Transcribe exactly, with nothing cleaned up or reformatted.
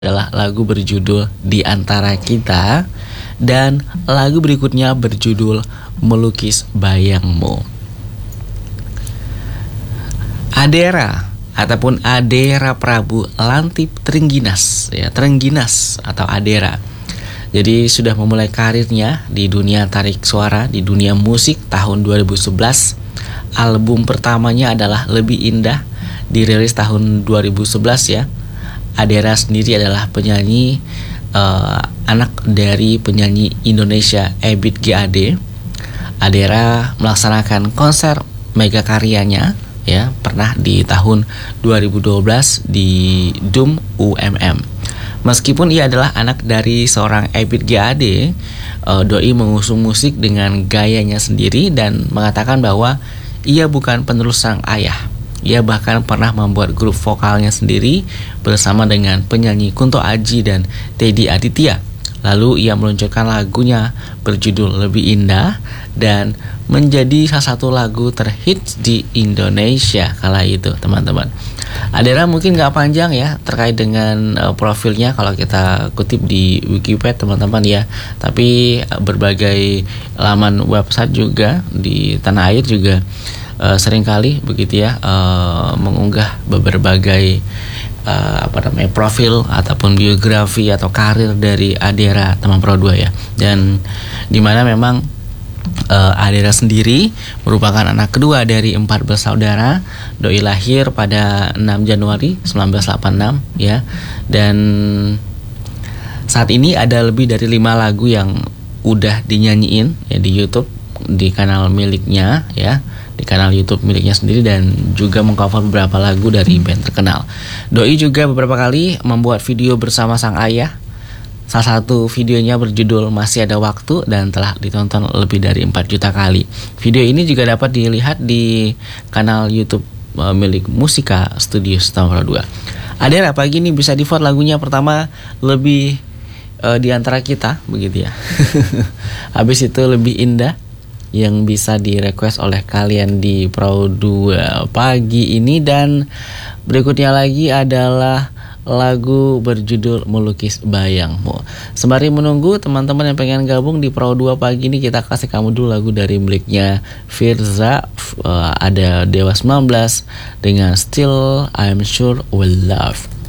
adalah lagu berjudul Di Antara Kita, dan lagu berikutnya berjudul Melukis Bayangmu. Adera ataupun Adera Prabu Lantip Trengginas, ya, Trengginas atau Adera. Jadi sudah memulai karirnya di dunia tarik suara, di dunia musik tahun dua ribu sebelas. Album pertamanya adalah Lebih Indah, dirilis tahun dua ribu sebelas ya. Adera sendiri adalah penyanyi uh, anak dari penyanyi Indonesia Ebit G Ade. Adera melaksanakan konser mega karyanya ya pernah di tahun dua ribu dua belas di Dum U M M. Meskipun ia adalah anak dari seorang Ebit G Ade, uh, Doi mengusung musik dengan gayanya sendiri dan mengatakan bahwa ia bukan penerus sang ayah. Ia bahkan pernah membuat grup vokalnya sendiri bersama dengan penyanyi Kunto Aji dan Teddy Aditya. Lalu ia meluncurkan lagunya berjudul Lebih Indah dan menjadi salah satu lagu terhits di Indonesia kala itu, teman-teman. Adera mungkin gak panjang ya terkait dengan uh, profilnya kalau kita kutip di Wikipedia, teman-teman ya. Tapi uh, berbagai laman website juga di tanah air juga Uh, seringkali begitu ya uh, mengunggah berbagai uh, apa namanya profil ataupun biografi atau karir dari Adera teman Pro dua ya, dan dimana memang uh, Adera sendiri merupakan anak kedua dari empat bersaudara. Doi lahir pada enam Januari seribu sembilan ratus delapan puluh enam ya, dan saat ini ada lebih dari lima lagu yang udah dinyanyiin ya di YouTube di kanal miliknya ya, di kanal YouTube miliknya sendiri, dan juga mengcover beberapa lagu dari band terkenal. Doi juga beberapa kali membuat video bersama sang ayah. Salah satu videonya berjudul Masih Ada Waktu dan telah ditonton lebih dari empat juta kali. Video ini juga dapat dilihat di kanal YouTube uh, milik Musika Studios Nomor dua. Adera pagi ini bisa di vote lagunya pertama Lebih uh, Di Antara Kita begitu ya. Habis itu Lebih Indah yang bisa di request oleh kalian di Pro dua pagi ini, dan berikutnya lagi adalah lagu berjudul Melukis Bayangmu. Sembari menunggu teman-teman yang pengen gabung di Pro dua pagi ini, kita kasih kamu dulu lagu dari miliknya Firza, uh, ada Dewa sembilan belas dengan Still I'm Sure Will Love.